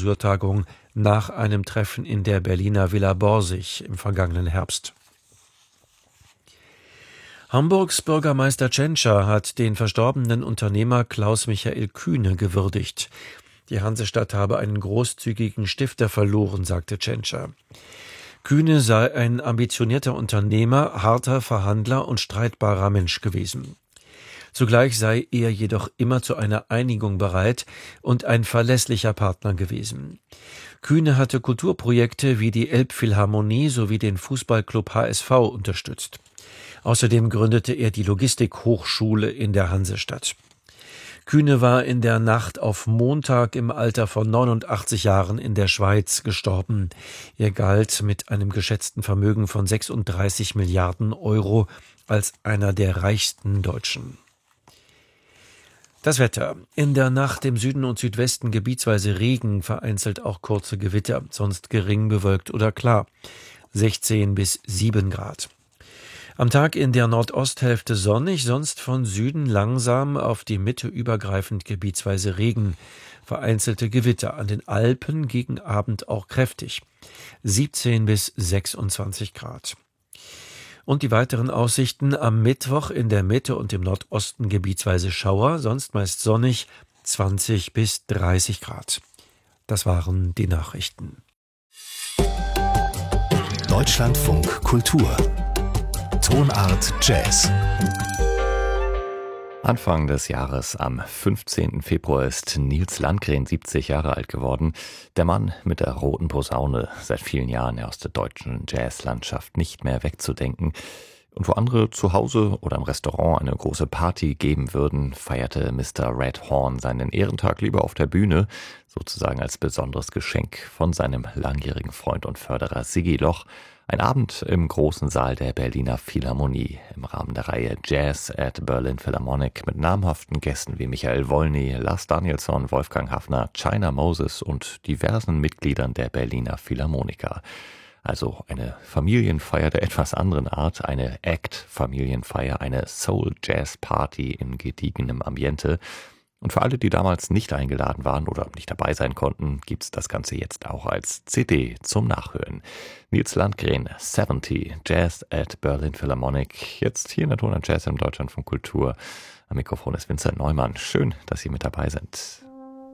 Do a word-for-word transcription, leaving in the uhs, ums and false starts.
Klausurtagung nach einem Treffen in der Berliner Villa Borsig im vergangenen Herbst. Hamburgs Bürgermeister Tschentscher hat den verstorbenen Unternehmer Klaus-Michael Kühne gewürdigt. Die Hansestadt habe einen großzügigen Stifter verloren, sagte Tschentscher. Kühne sei ein ambitionierter Unternehmer, harter Verhandler und streitbarer Mensch gewesen. Zugleich sei er jedoch immer zu einer Einigung bereit und ein verlässlicher Partner gewesen. Kühne hatte Kulturprojekte wie die Elbphilharmonie sowie den Fußballclub H S V unterstützt. Außerdem gründete er die Logistikhochschule in der Hansestadt. Kühne war in der Nacht auf Montag im Alter von neunundachtzig Jahren in der Schweiz gestorben. Er galt mit einem geschätzten Vermögen von sechsunddreißig Milliarden Euro als einer der reichsten Deutschen. Das Wetter. In der Nacht im Süden und Südwesten gebietsweise Regen, vereinzelt auch kurze Gewitter, sonst gering bewölkt oder klar. sechzehn bis sieben Grad. Am Tag in der Nordosthälfte sonnig, sonst von Süden langsam auf die Mitte übergreifend gebietsweise Regen. Vereinzelte Gewitter, an den Alpen gegen Abend auch kräftig. siebzehn bis sechsundzwanzig Grad. Und die weiteren Aussichten: am Mittwoch in der Mitte und im Nordosten gebietsweise Schauer, sonst meist sonnig, zwanzig bis dreißig Grad. Das waren die Nachrichten. Deutschlandfunk Kultur. Tonart Jazz. Anfang des Jahres, am fünfzehnten Februar, ist Nils Landgren siebzig Jahre alt geworden. Der Mann mit der roten Posaune, seit vielen Jahren aus der deutschen Jazzlandschaft nicht mehr wegzudenken. Und wo andere zu Hause oder im Restaurant eine große Party geben würden, feierte Mister Red Horn seinen Ehrentag lieber auf der Bühne, sozusagen als besonderes Geschenk von seinem langjährigen Freund und Förderer Sigi Loch. Ein Abend im großen Saal der Berliner Philharmonie im Rahmen der Reihe Jazz at Berlin Philharmonic mit namhaften Gästen wie Michael Wolny, Lars Danielsson, Wolfgang Haffner, China Moses und diversen Mitgliedern der Berliner Philharmoniker. Also eine Familienfeier der etwas anderen Art, eine Act-Familienfeier, eine Soul-Jazz-Party in gediegenem Ambiente. Und für alle, die damals nicht eingeladen waren oder nicht dabei sein konnten, gibt's das Ganze jetzt auch als C D zum Nachhören. Nils Landgren, siebzig, Jazz at Berlin Philharmonic, jetzt hier in der Tonart Jazz im Deutschlandfunk Kultur. Am Mikrofon ist Vincent Neumann. Schön, dass Sie mit dabei sind.